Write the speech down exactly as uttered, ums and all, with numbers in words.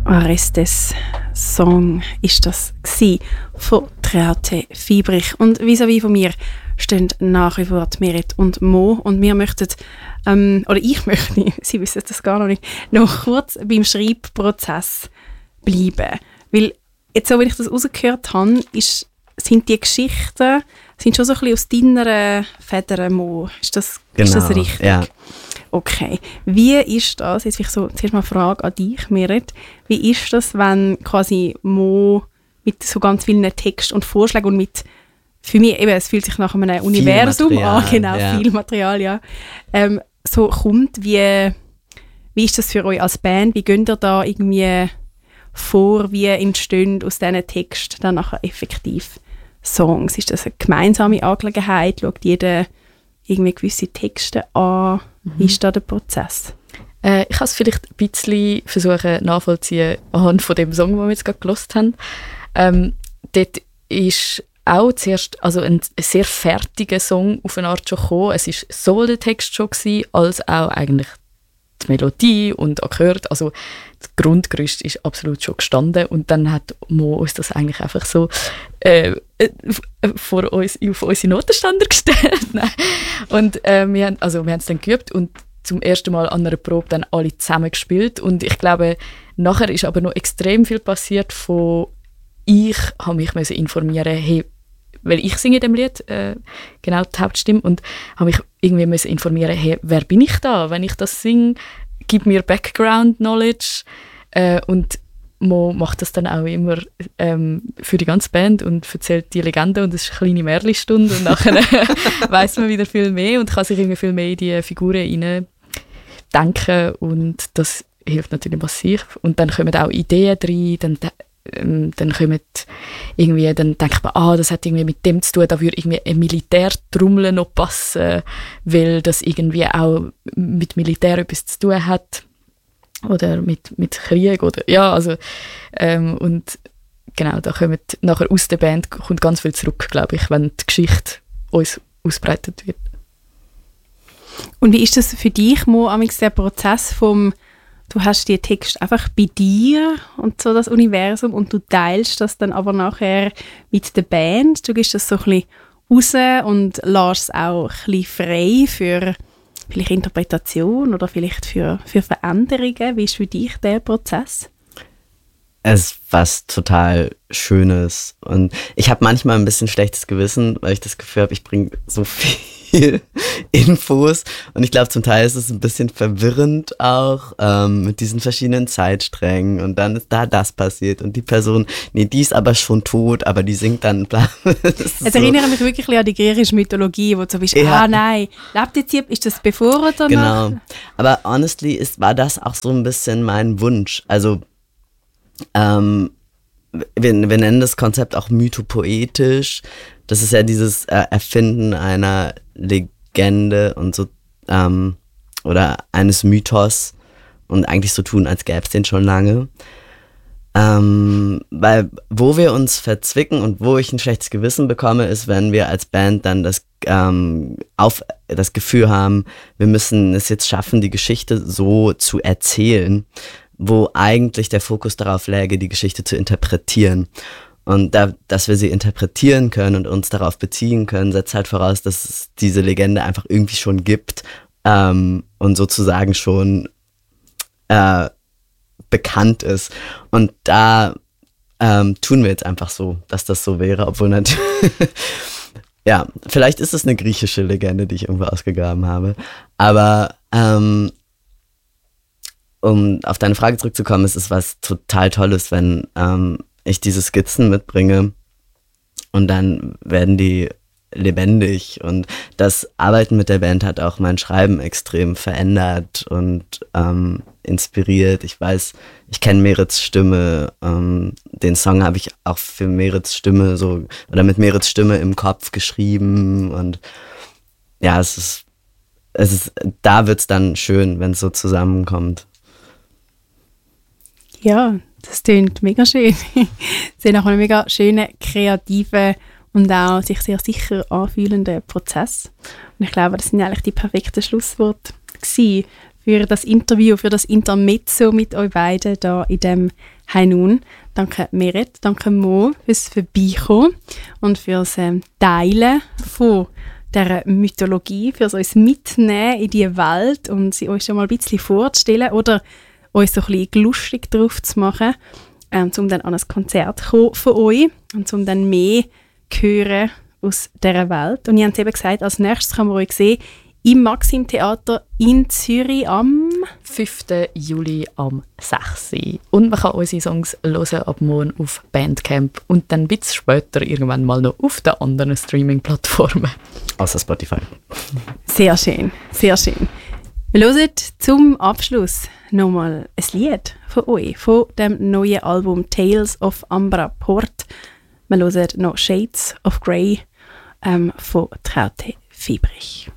Arestes Song ist das gsi von Traute Fiebrich. Und vis-à-vis von mir stehen nach wie vor Merit und Mo. Und wir möchten, ähm, oder ich möchte, sie wissen das gar noch nicht, noch kurz beim Schreibprozess bleiben. Weil, jetzt so wie ich das rausgehört habe, ist, sind die Geschichten sind schon so ein bisschen aus deiner Federn, Mo. Ist das, genau, ist das richtig? Ja. Okay. Wie ist das, jetzt ich so, zuerst mal eine Frage an dich, Merit, wie ist das, wenn quasi Mo mit so ganz vielen Texten und Vorschlägen und mit, für mich eben, es fühlt sich nach einem Universum Material, an, genau, ja. viel Material, ja, ähm, so kommt, wie, wie ist das für euch als Band, wie geht ihr da irgendwie vor, wie entstehen aus diesen Texten dann nachher effektiv Songs? Ist das eine gemeinsame Angelegenheit, schaut jeder irgendwie gewisse Texte an? Wie ist da der Prozess? Äh, ich kann es vielleicht ein bisschen versuchen nachvollziehen anhand von dem Song, den wir jetzt gerade gehört haben. Ähm, dort ist auch zuerst also ein sehr fertiger Song auf eine Art schon gekommen. Es war sowohl der Text schon gewesen, als auch eigentlich die Melodie und Akkorde. Also das Grundgerüst ist absolut schon gestanden und dann hat Mo uns das eigentlich einfach so äh, äh, vor uns, auf unsere Notenständer gestellt. Nein. Und äh, wir haben also wir haben es dann geübt und zum ersten Mal an einer Probe dann alle zusammen gespielt und ich glaube, nachher ist aber noch extrem viel passiert von ich habe mich müssen informieren, hey, weil ich singe in dem Lied, äh, genau die Hauptstimme, und habe mich irgendwie müssen informieren, hey, wer bin ich da, wenn ich das singe, gib mir Background-Knowledge äh, und Mo macht das dann auch immer ähm, für die ganze Band und erzählt die Legende und es ist eine kleine Märchenstunde und nachher weiss man wieder viel mehr und kann sich irgendwie viel mehr in die Figuren hinein denken und das hilft natürlich massiv und dann kommen auch Ideen rein, dann Ähm, dann kommen irgendwie, dann denkt man, ah, das hat irgendwie mit dem zu tun, da würde irgendwie ein Militärtrommel noch passen, weil das irgendwie auch mit Militär etwas zu tun hat oder mit, mit Krieg oder, ja, also ähm, und genau, da kommt nachher aus der Band kommt ganz viel zurück, glaube ich, wenn die Geschichte uns ausbreitet wird. Und wie ist das für dich, Mo, amigs der Prozess vom du hast die Text einfach bei dir und so das Universum und du teilst das dann aber nachher mit der Band. Du gibst das so ein bisschen raus und lässt es auch ein bisschen frei für vielleicht Interpretation oder vielleicht für, für Veränderungen. Wie ist für dich der Prozess? Es ist was total Schönes und ich habe manchmal ein bisschen schlechtes Gewissen, weil ich das Gefühl habe, ich bringe so viel Infos und ich glaube, zum Teil ist es ein bisschen verwirrend auch ähm, mit diesen verschiedenen Zeitsträngen und dann ist da das passiert und die Person, nee, die ist aber schon tot, aber die singt dann bla. Es so. Erinnert mich wirklich an die griechische Mythologie, wo du so bist, ja. ah nein, lebt jetzt hier, ist das bevor oder nach? Genau, aber honestly ist, war das auch so ein bisschen mein Wunsch, also Ähm, wir, wir nennen das Konzept auch mythopoetisch. Das ist ja dieses äh, Erfinden einer Legende und so ähm, oder eines Mythos und eigentlich so tun, als gäbe es den schon lange. Ähm, weil wo wir uns verzwicken und wo ich ein schlechtes Gewissen bekomme, ist, wenn wir als Band dann das, ähm, auf, das Gefühl haben, wir müssen es jetzt schaffen, die Geschichte so zu erzählen, wo eigentlich der Fokus darauf läge, die Geschichte zu interpretieren. Und da, dass wir sie interpretieren können und uns darauf beziehen können, setzt halt voraus, dass es diese Legende einfach irgendwie schon gibt ähm, und sozusagen schon äh, bekannt ist. Und da ähm, tun wir jetzt einfach so, dass das so wäre, obwohl natürlich ja, vielleicht ist es eine griechische Legende, die ich irgendwo ausgegraben habe, aber ähm, um auf deine Frage zurückzukommen, es ist was total Tolles, wenn ähm, ich diese Skizzen mitbringe und dann werden die lebendig und das Arbeiten mit der Band hat auch mein Schreiben extrem verändert und ähm, inspiriert. Ich weiß, ich kenne Merits Stimme, ähm, den Song habe ich auch für Merits Stimme so oder mit Merits Stimme im Kopf geschrieben und ja, es ist, es ist, da wird's dann schön, wenn es so zusammenkommt. Ja, das klingt mega schön. Sie sind auch einen mega schönen, kreativen und auch sich sehr sicher anfühlenden Prozess. Und ich glaube, das sind eigentlich die perfekten Schlussworte gewesen für das Interview, für das Intermezzo mit euch beiden da in dem «High Noon». Danke Meret, danke Mo fürs Vorbeikommen und fürs ähm, Teilen von dieser Mythologie, fürs uns mitnehmen in diese Welt und sie euch schon mal ein bisschen vorzustellen oder uns so ein bisschen lustig drauf zu machen, ähm, um dann an ein Konzert zu kommen von euch und um dann mehr zu hören aus dieser Welt. Und ihr habt eben gesagt, als nächstes kann man euch sehen im Maxim-Theater in Zürich am fünften Juli am sechs Uhr. Und man kann unsere Songs hören ab morgen auf Bandcamp und dann ein bisschen später irgendwann mal noch auf den anderen Streaming-Plattformen. Außer Spotify. Sehr schön, sehr schön. Wir hören zum Abschluss nochmal ein Lied von euch, von dem neuen Album «Tales of Ambra Port». Wir hören noch «Shades of Grey» ähm, von Traute Fiebrich.